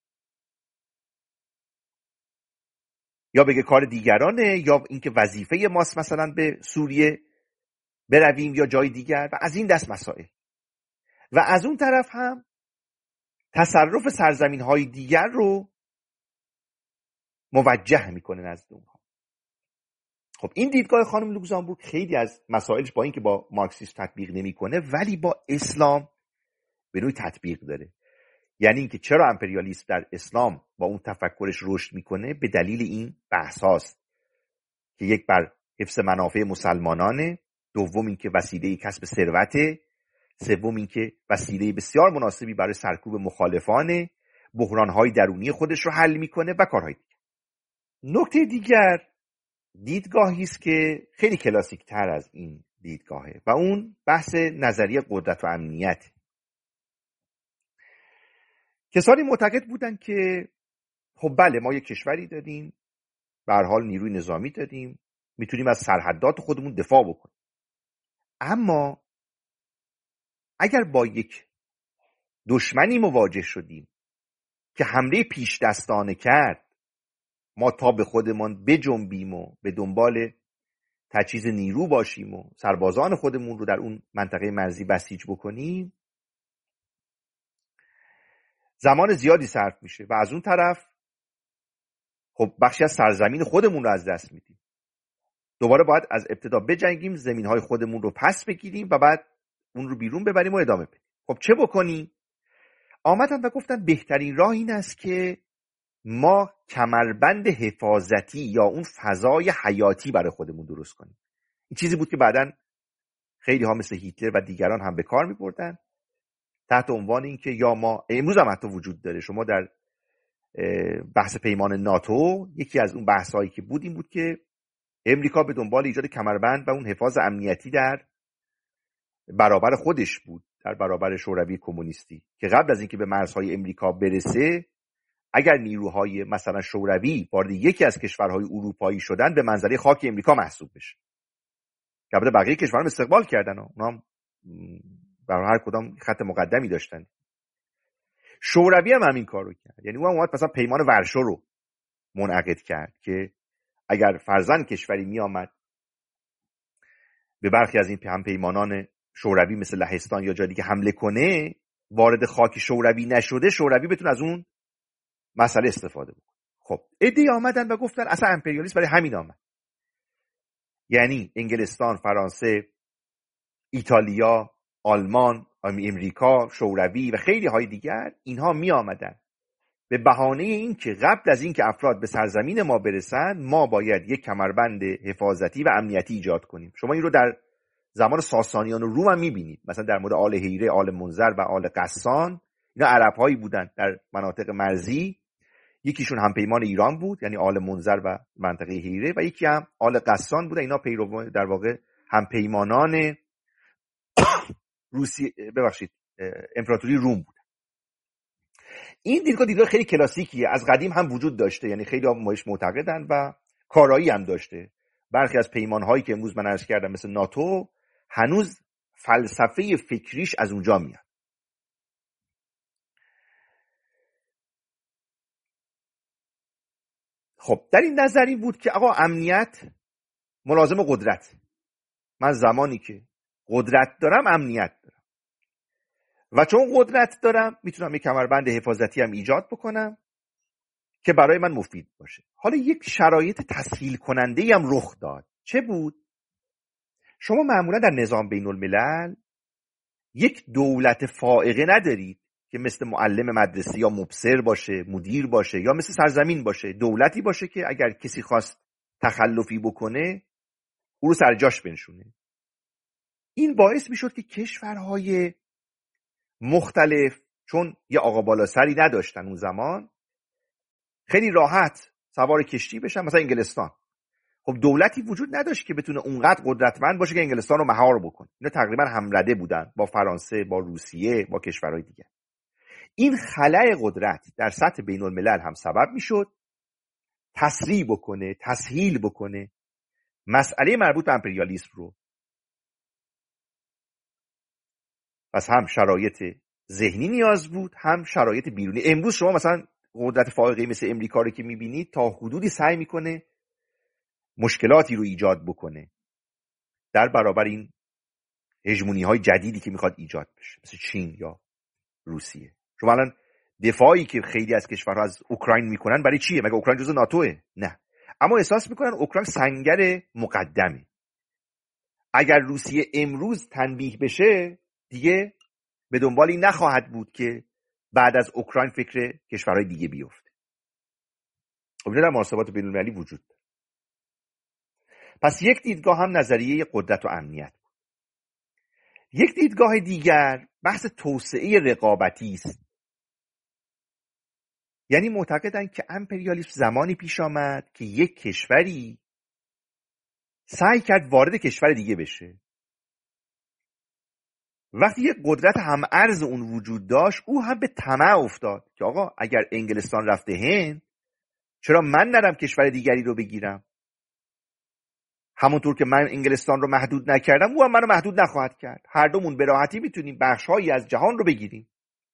یا بگه کار دیگرانه، یا اینکه وظیفه ماست مثلا به سوریه برویم یا جای دیگر و از این دست مسائل. و از اون طرف هم تصرف سرزمین‌های دیگر رو موجه میکنه نزد اونها. خب این دیدگاه خانم لوکزامبورگ خیلی از مسائلش با اینکه با مارکسیسم تطبیق نمیکنه ولی با اسلام به نوعی تطبیق داره. یعنی اینکه چرا امپریالیسم در اسلام با اون تفکرش رشد میکنه به دلیل این بحث هاست که یک بر حفظ منافع مسلمانانه، دوم اینکه وسیله کسب ثروته، سوم اینکه وسیله بسیار مناسبی برای سرکوب مخالفانه، بحران‌های درونی خودش رو حل میکنه و کارهای دیگر. نکته دیگر دیدگاهی است که خیلی کلاسیک تر از این دیدگاهه و اون بحث نظریه قدرت و امنیت. کسانی معتقد بودن که خب بله ما یک کشوری داریم، به هر حال نیروی نظامی داریم، میتونیم از سرحدات خودمون دفاع بکنیم، اما اگر با یک دشمنی مواجه شدیم که حمله پیش دستانه کرد، ما تا به خودمان بجنبیم و به دنبال تجهیز نیرو باشیم و سربازان خودمون رو در اون منطقه مرزی بسیج بکنیم، زمان زیادی صرف میشه و از اون طرف خب بخشی از سرزمین خودمون رو از دست میدیم. دوباره باید از ابتدا بجنگیم، زمینهای خودمون رو پس بگیریم و بعد اون رو بیرون ببریم و ادامه بدیم. خب چه بکنیم؟ آمدن و گفتن بهترین راه این است که ما کمربند حفاظتی یا اون فضای حیاتی برای خودمون درست کنیم. این چیزی بود که بعداً خیلی ها مثل هیتلر و دیگران هم به کار می بردن تحت عنوان این که یا ما، امروز هم حتی وجود داره، شما در بحث پیمان ناتو یکی از اون بحثایی که بود این بود که امریکا به دنبال ایجاد کمربند و اون حفاظ امنیتی در برابر خودش بود، در برابر شوروی کمونیستی، که قبل از اینکه به مرزهای امریکا برسه اگر نیروهای مثلا شوروی وارد یکی از کشورهای اروپایی شدن به منزله خاک امریکا محسوب بشه. که البته بقیه کشورها استقبال کردن، اونا هم برای هر کدام خط مقدمی داشتن. شوروی هم همین کارو کرد، یعنی اون اومد مثلا پیمان ورشو رو منعقد کرد که اگر فرضاً کشوری می آمد به برخی از این همپیمانان شوروی مثل لهستان یا جای دیگه حمله کنه، وارد خاک شوروی نشده، شوروی بتونه از اون مسئله استفاده بکنه. خب عده‌ای آمدن و گفتن اصلا امپریالیسم برای همین آمد، یعنی انگلستان، فرانسه، ایتالیا، آلمان، امریکا، شوروی و خیلی های دیگر، اینها می آمدن به بهانه این که قبل از این که افراد به سرزمین ما برسن ما باید یک کمربند حفاظتی و امنیتی ایجاد کنیم. شما این رو در زمان ساسانیان و روم هم میبینید، مثلا در مورد آل هیره، آل منذر و آل غسان، اینا عرب هایی بودن در مناطق مرزی، یکیشون همپیمان ایران بود یعنی آل منذر و منطقه هیره، و یکی هم آل غسان بودن، اینا پیرو در واقع همپیمانان روسیه، امپراتوری روم بود. این دیدگاه خیلی کلاسیکیه، از قدیم هم وجود داشته، یعنی خیلی ها بهش معتقدن و کارایی هم داشته. برخی از پیمانهایی که امروز من عرض کردم مثل ناتو هنوز فلسفه فکریش از اونجا میاد. خب در این نظر این بود که آقا امنیت ملازم قدرت، من زمانی که قدرت دارم امنیت دارم و چون قدرت دارم میتونم یک کمربند حفاظتی هم ایجاد بکنم که برای من مفید باشه. حالا یک شرایط تسهیل کننده‌ای هم رخ داد. چه بود؟ شما معمولا در نظام بین الملل یک دولت فائقه ندارید که مثل معلم مدرسه یا مبصر باشه، مدیر باشه، یا مثل سرزمین باشه. دولتی باشه که اگر کسی خواست تخلفی بکنه او رو سر جاش بنشونه. این باعث میشد که کشورهای مختلف، چون یه آقا بالا سری نداشتن اون زمان، خیلی راحت سوار کشتی بشن. مثلا انگلستان، خب دولتی وجود نداشت که بتونه اونقدر قدرتمند باشه که انگلستان رو مهار بکنه. اینا تقریبا همرده بودن با فرانسه، با روسیه، با کشورهای دیگه. این خلأ قدرت در سطح بین الملل هم سبب میشد تسریع بکنه، تسهیل بکنه مسئله مربوط به امپریالیسم رو. پس هم شرایط ذهنی نیاز بود، هم شرایط بیرونی. امروز شما مثلا قدرت فائقه مثل امریکا رو که میبینید تا حدودی سعی میکنه مشکلاتی رو ایجاد بکنه در برابر این هژمونی های جدیدی که میخواد ایجاد بشه، مثل چین یا روسیه. شما الان دفاعی که خیلی از کشورها از اوکراین میکنن برای چیه؟ مگه اوکراین جزو ناتوئه؟ نه، اما احساس میکنن اوکراین سنگر مقدمه. اگر روسیه امروز تنبیه بشه دیگه به دنبالی نخواهد بود که بعد از اوکراین فکر کشورهای دیگه بیفته. خب این در محاسبات بین‌المللی وجود داره. پس یک دیدگاه هم نظریه قدرت و امنیت بود. یک دیدگاه دیگر بحث توسعه رقابتی است. یعنی معتقدند که امپریالیسم زمانی پیش آمد که یک کشوری سعی کرد وارد کشور دیگه بشه. وقتی یک قدرت هم ارز اون وجود داشت، او هم به طمع افتاد که آقا اگر انگلستان رفته هند، چرا من نرم کشور دیگری رو بگیرم؟ همونطور که من انگلستان رو محدود نکردم، او هم منو محدود نخواهد کرد. هر دومون به راحتی میتونیم بخش‌هایی از جهان رو بگیریم.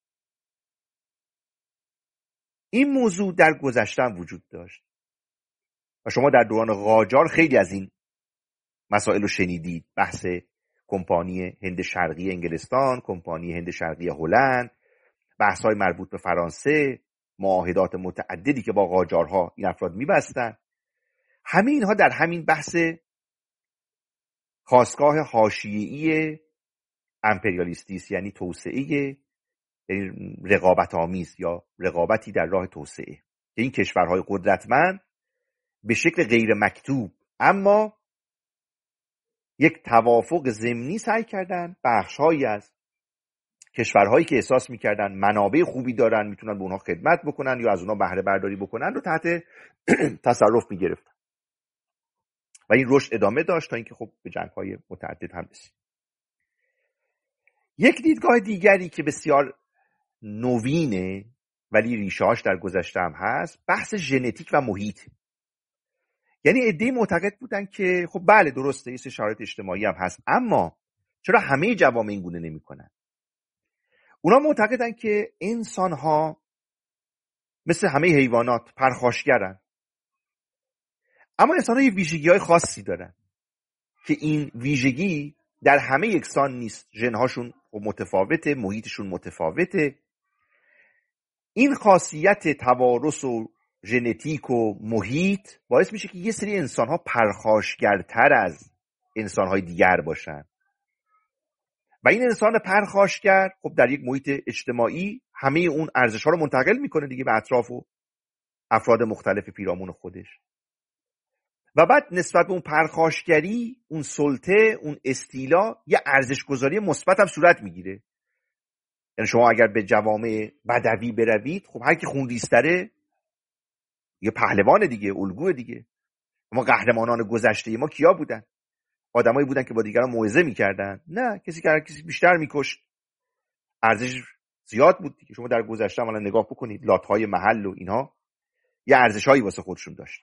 این موضوع در گذشته وجود داشت و شما در دوران قاجار خیلی از این مسائل رو شنیدید. بحث کمپانی هند شرقی انگلستان، کمپانی هند شرقی هلند، بحث‌های مربوط به فرانسه، معاهدات متعددی که با قاجارها این افراد می‌بستن. همه اینها در همین بحث خاستگاه حاشیه‌ای امپریالیستی است، یعنی توسعه، یعنی رقابت آمیز یا رقابتی در راه توسعه که این کشورهای قدرتمند به شکل غیر مکتوب اما یک توافق ضمنی سعی کردن بخش‌هایی از کشورهایی که احساس می‌کردن منابع خوبی دارن، میتونن به اونها خدمت بکنن یا از اونها بهره برداری بکنن رو تحت تصرف می‌گرفتن و این رشد ادامه داشت تا اینکه خب به جنگ‌های متعدد هم رسید. یک دیدگاه دیگری که بسیار نوینه ولی ریشه‌هاش در گذشته هم هست، بحث ژنتیک و محیط. یعنی عده‌ای معتقد بودن که خب بله درسته، یه شرایط اجتماعی هم هست، اما چرا همه جوامع این گونه نمی‌کنن؟ اونا معتقدن که انسان‌ها مثل همه حیوانات پرخاشگرن، اما انسان‌ها یه ویژگی‌های خاصی دارن که این ویژگی در همه یکسان نیست. ژن‌هاشون متفاوته، محیطشون متفاوته. این خاصیت توارث و ژنتیک و محیط باعث میشه که یه سری انسان‌ها پرخاشگرتر از انسان‌های دیگر باشن و این انسان پرخاشگر خب در یک محیط اجتماعی همه اون ارزش‌ها رو منتقل میکنه دیگه به اطراف و افراد مختلف پیرامون خودش و بعد نسبت به اون پرخاشگری، اون سلطه، اون استیلا یه ارزش‌گذاری مثبت هم صورت میگیره. یعنی شما اگر به جوامع بدوی بروید، خب هر کی خونریزتره یه پهلوان دیگه، الگوی دیگه. ما قهرمانان گذشته ما کیا بودن؟ آدمایی بودن که با دیگران موعظه میکردن؟ نه، کسی که هر کسی بیشتر میکشت. ارزش زیاد بود دیگه. شما در گذشته الان نگاه بکنید، لات‌های محل و اینها یه ارزش‌هایی واسه خودشون داشتن.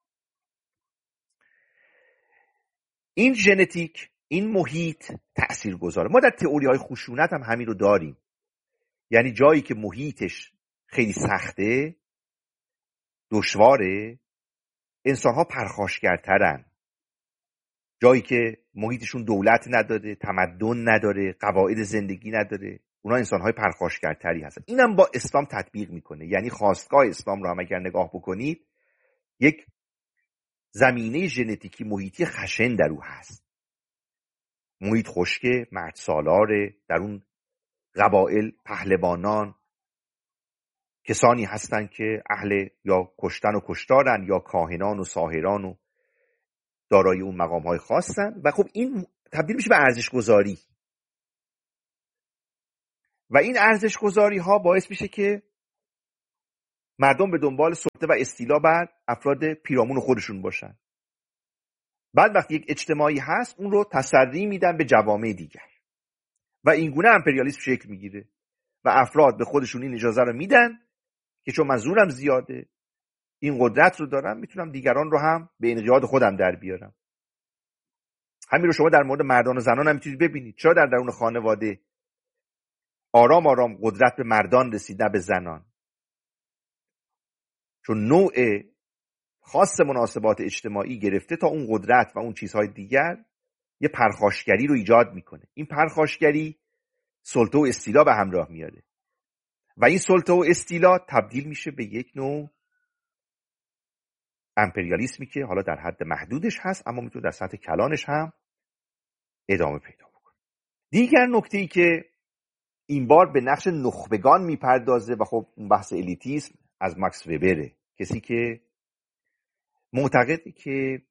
این ژنتیک، این محیط تاثیرگذاره. ما در تئوری‌های خشونت هم همین رو داریم. یعنی جایی که محیطش خیلی سخته، دشواره، انسان‌ها پرخاشگرترن. جایی که محیطشون دولت نداره، تمدن نداره، قواعد زندگی نداره، اونا انسان‌های پرخاشگرتری هستن. اینم با اسلام تطبیق میکنه. یعنی خواستگاه اسلام رو هم اگر نگاه بکنید، یک زمینه ژنتیکی محیطی خشن در او هست. محیط خشکه، مرد سالاره، در اون قبایل پهلوانان کسانی هستند که اهل یا کشتن و کشتارن یا کاهنان و ساحران و دارای اون مقام‌های خاصن و خب این تبدیل میشه به ارزش گذاری و این ارزش گذاری ها باعث میشه که مردم به دنبال سلطه و استیلا بر افراد پیرامون خودشون باشن. بعد وقتی یک اجتماعی هست اون رو تسری میدن به جوامع دیگر و اینگونه امپریالیسم شکل میگیره و افراد به خودشون این اجازه رو میدن که چون من زورم زیاده، این قدرت رو دارم، میتونم دیگران رو هم به انقیاد خودم در بیارم. همین رو شما در مورد مردان و زنان هم میتونید ببینید. چرا در درون خانواده آرام آرام قدرت به مردان رسید نه به زنان؟ چون نوع خاص مناسبات اجتماعی گرفته تا اون قدرت و اون چیزهای دیگر یه پرخاشگری رو ایجاد میکنه. این پرخاشگری سلطه و استیلا به همراه میاره و این سلطه و استیلا تبدیل میشه به یک نوع امپریالیسمی که حالا در حد محدودش هست اما میتونه در سطح کلانش هم ادامه پیدا بکنه. دیگر نکته‌ای که این بار به نقش نخبگان میپردازه و خب اون بحث الیتیسم از ماکس وبره، کسی که معتقده که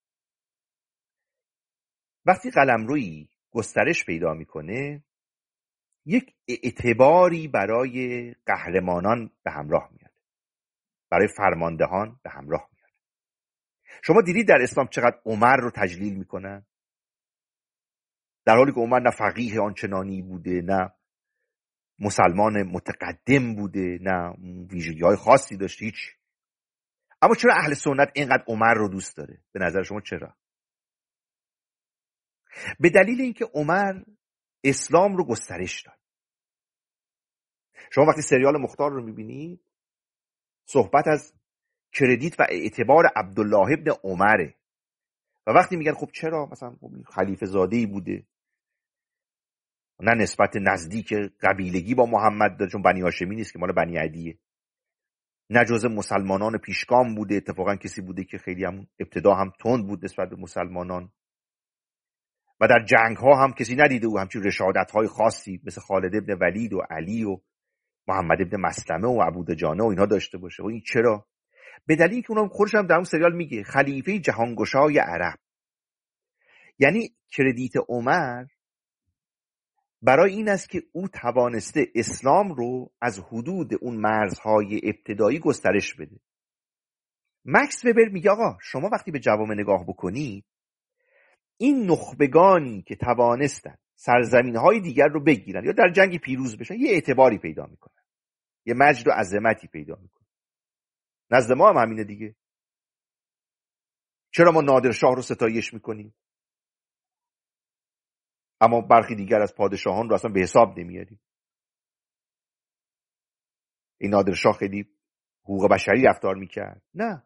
وقتی قلمرویی گسترش پیدا میکنه یک اعتباری برای قهرمانان به همراه میاد، برای فرماندهان به همراه میاد. شما دیدید در اسلام چقدر عمر رو تجلیل میکنن، در حالی که عمر نه فقیه آنچنانی بوده، نه مسلمان متقدم بوده، نه ویژگی‌های خاصی داشته، هیچ. اما چرا اهل سنت اینقدر عمر رو دوست داره؟ به نظر شما چرا؟ به دلیل اینکه عمر اسلام رو گسترش داد. شما وقتی سریال مختار رو میبینید صحبت از کردیت و اعتبار عبدالله ابن عمره و وقتی میگن خب چرا مثلا خلیفه زاده‌ای بوده، نه نسبت نزدیک قبیلگی با محمد داره چون بنی هاشمی نیست که مال بنی عدیه، نه جزء مسلمانان پیشگام بوده، اتفاقا کسی بوده که خیلی هم ابتدا هم تند بود نسبت به مسلمانان و در جنگ ها هم کسی ندیده او همچین رشادت های خاصی مثل خالد ابن ولید و علی و محمد ابن مسلمه و ابودجانه و اینها داشته باشه. و این چرا؟ به دلیلی که اونم خودش هم در اون سریال میگه خلیفه جهانگشای عرب. یعنی کردیت عمر برای این است که او توانسته اسلام رو از حدود اون مرزهای ابتدایی گسترش بده. مکس وبر میگه آقا شما وقتی به جوامع نگاه بکنید این نخبگانی که توانستن سرزمینهای دیگر رو بگیرن یا در جنگی پیروز بشن یه اعتباری پیدا میکنن، یه مجد و عظمتی پیدا میکنن. نزد ما هم همینه دیگه. چرا ما نادرشاه رو ستایش میکنیم اما برخی دیگر از پادشاهان رو اصلا به حساب نمیاریم؟ این نادرشاه خیلی حقوق بشری رفتار میکرد؟ نه،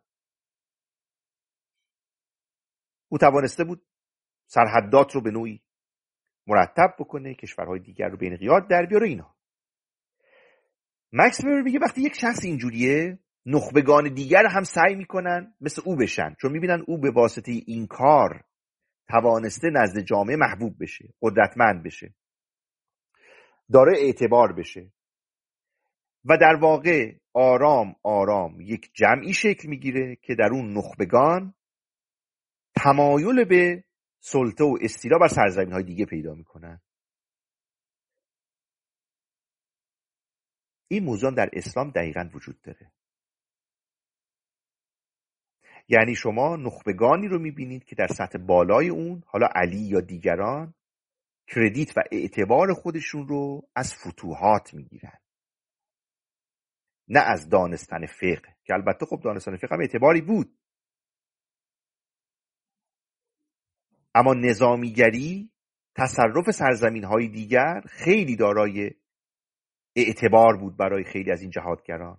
او توانسته بود سرحدات رو به نوعی مرتب بکنه، کشورهای دیگر رو به انقیاد در بیاره. اینا مکس وبر میگه وقتی یک شخص اینجوریه نخبگان دیگر هم سعی میکنن مثل او بشن، چون میبینن او به واسطه این کار توانسته نزد جامعه محبوب بشه، قدرتمند بشه، داره اعتبار بشه و در واقع آرام آرام یک جمعی شکل میگیره که در اون نخبگان تمایل به سلطه و استیلا بر سرزمین‌های دیگه پیدا میکنن. این موضوع در اسلام دقیقاً وجود داره. یعنی شما نخبگانی رو میبینید که در سطح بالای اون، حالا علی یا دیگران، کردیت و اعتبار خودشون رو از فتوحات میگیرن، نه از دانستن فقه، که البته خب دانستن فقه هم اعتباری بود، اما نظامیگری، تصرف سرزمین‌های دیگر خیلی دارای اعتبار بود برای خیلی از این جهادگران.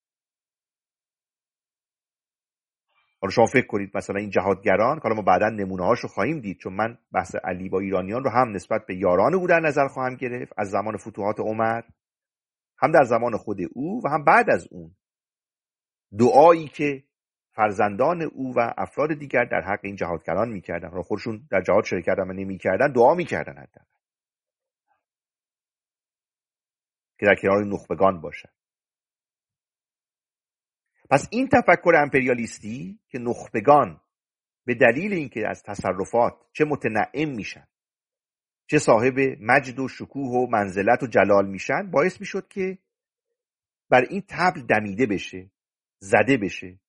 حالا شما فکر کنید مثلا این جهادگران، حالا ما بعداً نمونه‌هاشو خواهیم دید، چون من بحث علی با ایرانیان رو هم نسبت به یاران او در نظر خواهم گرفت از زمان فتوحات عمر، هم در زمان خود او و هم بعد از اون. دعایی که فرزندان او و افراد دیگر در حق این جهادگران میکردن، حالا خودشون در جهاد شرکت هم نمیکردن، دعا میکردن حتی که در کنار نخبگان باشن. پس این تفکر امپریالیستی که نخبگان به دلیل اینکه از تصرفات چه متنعم میشن، چه صاحب مجد و شکوه و منزلت و جلال میشن، باعث میشد که بر این طبل دمیده بشه، زده بشه